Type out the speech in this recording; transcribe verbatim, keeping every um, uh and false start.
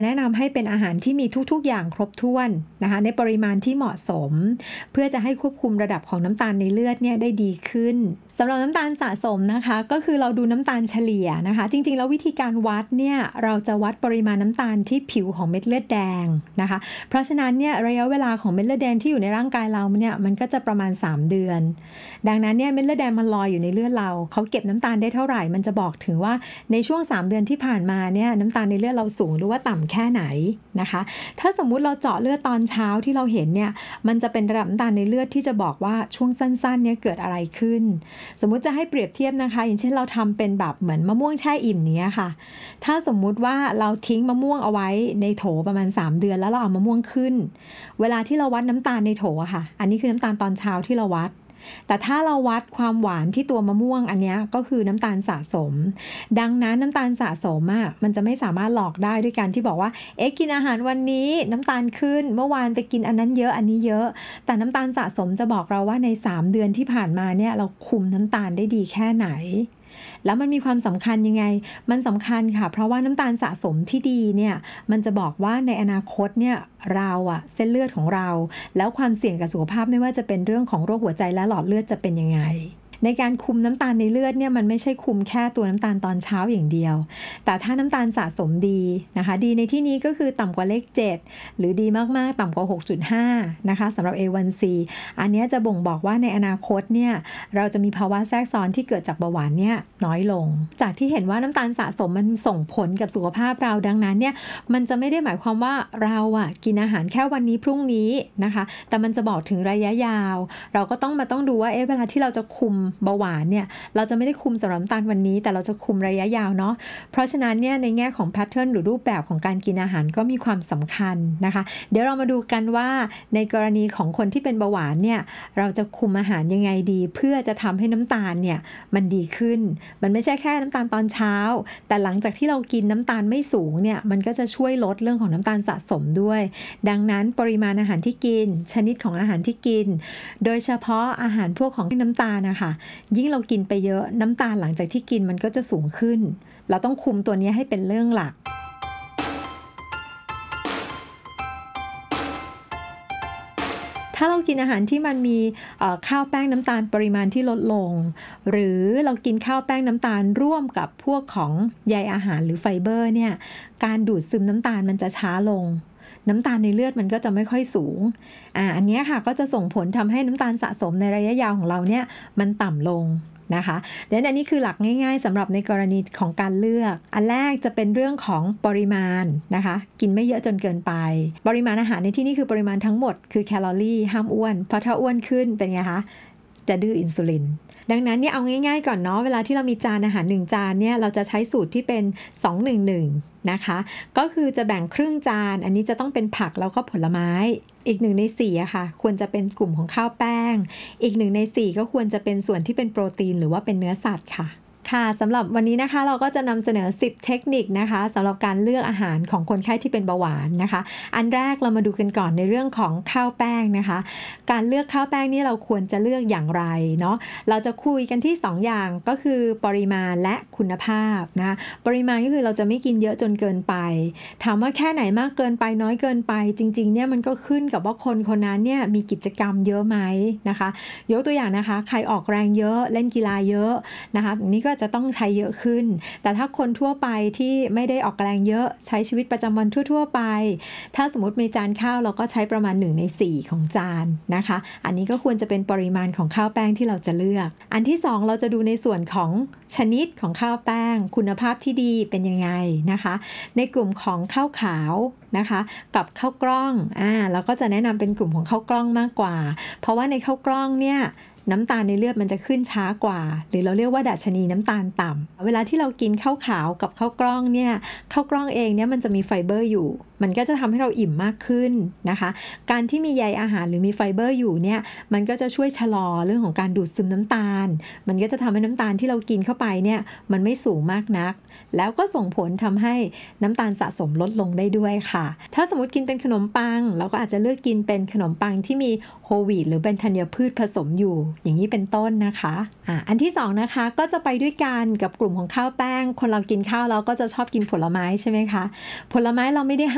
แนะนำให้เป็นอาหารที่มีทุกๆอย่างครบถ้วนนะคะในปริมาณที่เหมาะสมเพื่อจะให้ควบคุมระดับของน้ำตาลในเลือดเนี่ยได้ดีขึ้นสำหรับน้ำตาลสะสมนะคะก็คือเราดูน้ำตาลเฉลี่ยนะคะจริงๆแล้ววิธีการวัดเนี่ยเราจะวัดปริมาณน้ำตาลที่ผิวของเม็ดเลือดแดงนะคะเพราะฉะนั้นเนี่ยระยะเวลาของเม็ดเลือดแดงที่อยู่ในร่างกายเราเนี่ยมันก็จะประมาณสามเดือนดังนั้นเนี่ยเม็ดเลือดแดงมันลอยอยู่ในเลือดเราเขาเก็บน้ำตาลได้เท่าไหร่มันจะบอกถึงว่าในช่วงสามเดือนที่ผ่านมาเนี่ยน้ำตาลในเลือดเราสูงหรือว่าต่ำแค่ไหนนะคะถ้าสมมุติเราเจาะเลือดตอนเช้าที่เราเห็นเนี่ยมันจะเป็นระดับน้ำตาลในเลือดที่จะบอกว่าช่วงสั้นๆเนี่ยเกิดอะไรขึ้นสมมุติจะให้เปรียบเทียบนะคะอย่างเช่นเราทำเป็นแบบเหมือนมะม่วงแช่อิ่มเนี้ยค่ะถ้าสมมุติว่าเราทิ้งมะม่วงเอาไว้ในโถประมาณสามเดือนแล้วเราเอามะม่วงขึ้นเวลาที่เราวัดน้ำตาลในโถอะค่ะอันนี้คือน้ำตาลตอนเช้าที่เราวัดแต่ถ้าเราวัดความหวานที่ตัวมะม่วงอันนี้ก็คือน้ำตาลสะสมดังนั้นน้ำตาลสะสมอ่ะมันจะไม่สามารถหลอกได้ด้วยการที่บอกว่าเอ๊ะกินอาหารวันนี้น้ำตาลขึ้นเมื่อวานไปกินอันนั้นเยอะอันนี้เยอะแต่น้ำตาลสะสมจะบอกเราว่าในสามเดือนที่ผ่านมาเนี่ยเราคุมน้ำตาลได้ดีแค่ไหนแล้วมันมีความสำคัญยังไงมันสำคัญค่ะเพราะว่าน้ำตาลสะสมที่ดีเนี่ยมันจะบอกว่าในอนาคตเนี่ยเราอะเส้นเลือดของเราแล้วความเสี่ยงกับสุขภาพไม่ว่าจะเป็นเรื่องของโรคหัวใจและหลอดเลือดจะเป็นยังไงในการคุมน้ำตาลในเลือดเนี่ยมันไม่ใช่คุมแค่ตัวน้ำตาลตอนเช้าอย่างเดียวแต่ถ้าน้ำตาลสะสมดีนะคะดีในที่นี้ก็คือต่ำกว่าเลขเจ็ดหรือดีมากๆต่ำกว่า หกจุดห้า นะคะสำหรับ เอ วัน ซี อันนี้จะบ่งบอกว่าในอนาคตเนี่ยเราจะมีภาวะแทรกซ้อนที่เกิดจากเบาหวานเนี่ยน้อยลงจากที่เห็นว่าน้ำตาลสะสมมันส่งผลกับสุขภาพเราดังนั้นเนี่ยมันจะไม่ได้หมายความว่าเราอะกินอาหารแค่วันนี้พรุ่งนี้นะคะแต่มันจะบอกถึงระยะยาวเราก็ต้องมาต้องดูว่าเอ๊ะเวลาที่เราจะคุมเบาหวานเนี่ยเราจะไม่ได้คุมสำหรับน้ำตาลวันนี้แต่เราจะคุมระยะยาวเนาะเพราะฉะนั้นเนี่ยในแง่ของแพทเทิร์นหรือรูปแบบของการกินอาหารก็มีความสำคัญนะคะเดี๋ยวเรามาดูกันว่าในกรณีของคนที่เป็นเบาหวานเนี่ยเราจะคุมอาหารยังไงดีเพื่อจะทำให้น้ำตาลเนี่ยมันดีขึ้นมันไม่ใช่แค่น้ำตาลตอนเช้าแต่หลังจากที่เรากินน้ำตาลไม่สูงเนี่ยมันก็จะช่วยลดเรื่องของน้ำตาลสะสมด้วยดังนั้นปริมาณอาหารที่กินชนิดของอาหารที่กินโดยเฉพาะอาหารพวกของน้ำตาลนะคะยิ่งเรากินไปเยอะน้ำตาลหลังจากที่กินมันก็จะสูงขึ้นเราต้องคุมตัวนี้ให้เป็นเรื่องหลักถ้าเรากินอาหารที่มันมีข้าวแป้งน้ำตาลปริมาณที่ลดลงหรือเรากินข้าวแป้งน้ำตาลร่วมกับพวกของใยอาหารหรือไฟเบอร์เนี่ยการดูดซึมน้ำตาลมันจะช้าลงน้ำตาลในเลือดมันก็จะไม่ค่อยสูงอ่าอันนี้ค่ะก็จะส่งผลทำให้น้ำตาลสะสมในระยะยาวของเราเนี่ยมันต่ำลงนะคะดังนั้นอันนี้คือหลักง่ายๆสำหรับในกรณีของการเลือกอันแรกจะเป็นเรื่องของปริมาณนะคะกินไม่เยอะจนเกินไปปริมาณอาหารในที่นี้คือปริมาณทั้งหมดคือแคลอรี่ห้ามอ้วนเพราะถ้าอ้วนขึ้นเป็นไงคะจะดื้ออินซูลินดังนั้นเนี่ยเอาง่ายๆก่อนเนาะเวลาที่เรามีจานอาหารหนึ่งจานเนี่ยเราจะใช้สูตรที่เป็นสอง หนึ่ง หนึ่งนะคะก็คือจะแบ่งครึ่งจานอันนี้จะต้องเป็นผักแล้วก็ผลไม้อีกหนึ่งในสี่อะค่ะควรจะเป็นกลุ่มของข้าวแป้งอีกหนึ่งในสี่ก็ควรจะเป็นส่วนที่เป็นโปรตีนหรือว่าเป็นเนื้อสัตว์ค่ะค่ะสำหรับวันนี้นะคะเราก็จะนำเสนอสิบเทคนิคนะคะสำหรับการเลือกอาหารของคนไข้ที่เป็นเบาหวานนะคะอันแรกเรามาดูกันก่อนในเรื่องของข้าวแป้งนะคะการเลือกข้าวแป้งนี่เราควรจะเลือกอย่างไรเนาะเราจะคุยกันที่สองอย่างก็คือปริมาณและคุณภาพนะปริมาณก็คือเราจะไม่กินเยอะจนเกินไปถามว่าแค่ไหนมากเกินไปน้อยเกินไปจริงๆเนี่ยมันก็ขึ้นกับว่าคนคนนั้นเนี่ยมีกิจกรรมเยอะไหมนะคะยกตัวอย่างนะคะใครออกแรงเยอะเล่นกีฬาเยอะนะคะนี่ก็จะต้องใช้เยอะขึ้นแต่ถ้าคนทั่วไปที่ไม่ได้ออกแรงเยอะใช้ชีวิตประจำวันทั่วๆไปถ้าสมมติมีจานข้าวเราก็ใช้ประมาณหนึ่งในสี่ของจานนะคะอันนี้ก็ควรจะเป็นปริมาณของข้าวแป้งที่เราจะเลือกอันที่สองเราจะดูในส่วนของชนิดของข้าวแป้งคุณภาพที่ดีเป็นยังไงนะคะในกลุ่มของข้าวขาวนะคะกับข้าวกล้องอ่าเราก็จะแนะนำเป็นกลุ่มของข้าวกล้องมากกว่าเพราะว่าในข้าวกล้องเนี่ยน้ำตาลในเลือดมันจะขึ้นช้ากว่าหรือเราเรียกว่าดัชนีน้ำตาลต่ำเวลาที่เรากินข้าวขาวกับข้าวกล้องเนี่ยข้าวกล้องเองเนี่ยมันจะมีไฟเบอร์อยู่มันก็จะทำให้เราอิ่มมากขึ้นนะคะการที่มีใยอาหารหรือมีไฟเบอร์อยู่เนี่ยมันก็จะช่วยชะลอเรื่องของการดูดซึมน้ำตาลมันก็จะทำให้น้ำตาลที่เรากินเข้าไปเนี่ยมันไม่สูงมากนักแล้วก็ส่งผลทำให้น้ำตาลสะสมลดลงได้ด้วยค่ะถ้าสมมติกินเป็นขนมปังเราก็อาจจะเลือกกินเป็นขนมปังที่มีโฮลวีตหรือเป็นธัญพืชผสมอยู่อย่างนี้เป็นต้นนะคะอ่ะอันที่สองนะคะก็จะไปด้วยกันกับกลุ่มของข้าวแป้งคนเรากินข้าวเราก็จะชอบกินผลไม้ใช่ไหมคะผลไม้เราไม่ได้